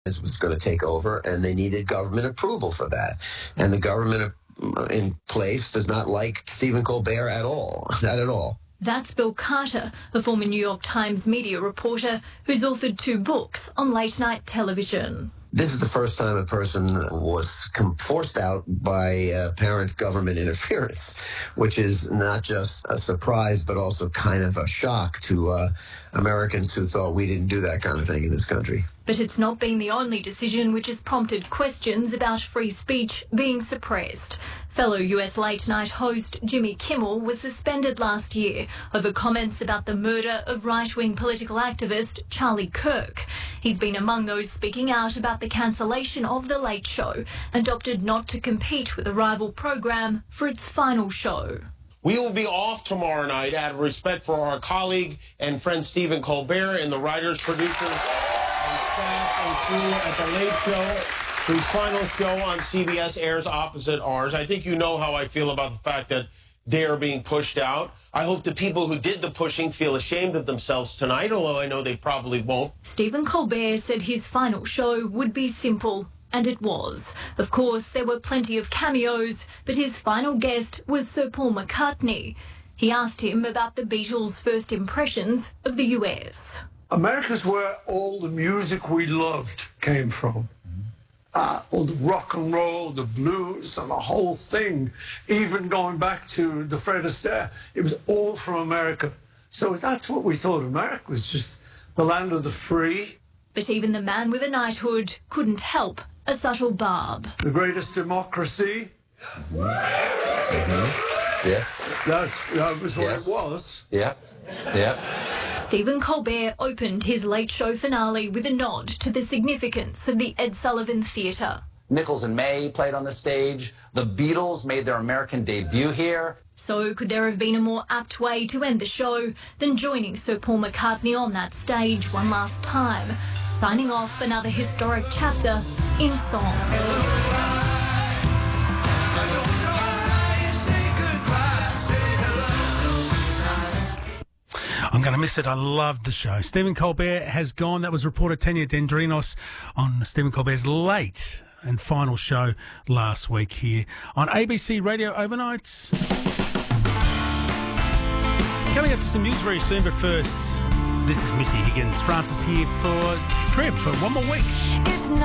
was going to take over, and they needed government approval for that. And the government in place does not like Stephen Colbert at all. Not at all. That's Bill Carter, a former New York Times media reporter who's authored 2 books on late-night television. This is the first time a person was forced out by apparent government interference, which is not just a surprise, but also kind of a shock to Americans who thought we didn't do that kind of thing in this country. But it's not been the only decision which has prompted questions about free speech being suppressed. Fellow US late-night host Jimmy Kimmel was suspended last year over comments about the murder of right-wing political activist Charlie Kirk. He's been among those speaking out about the cancellation of The Late Show and opted not to compete with a rival program for its final show. We will be off tomorrow night out of respect for our colleague and friend Stephen Colbert and the writers, producers, and staff and crew at The Late Show, whose final show on CBS airs opposite ours. I think you know how I feel about the fact that they are being pushed out. I hope the people who did the pushing feel ashamed of themselves tonight, although I know they probably won't. Stephen Colbert said his final show would be simple, and it was. Of course, there were plenty of cameos, but his final guest was Sir Paul McCartney. He asked him about the Beatles' first impressions of the US. America's where all the music we loved came from. All the rock and roll, the blues, and the whole thing, even going back to the Fred Astaire, it was all from America. So that's what we thought. America was just the land of the free. But even the man with a knighthood couldn't help a subtle barb. The greatest democracy. Yes. That was what it was. Yeah. Yeah. Stephen Colbert opened his Late Show finale with a nod to the significance of the Ed Sullivan Theatre. Nichols and May played on the stage. The Beatles made their American debut here. So could there have been a more apt way to end the show than joining Sir Paul McCartney on that stage one last time, signing off another historic chapter in song. I'm going to miss it. I loved the show. Stephen Colbert has gone. That was reporter Tanya Dendrinos on Stephen Colbert's late and final show last week here on ABC Radio Overnights. Coming up to some news very soon, but first, this is Missy Higgins. Francis here for Trev for one more week.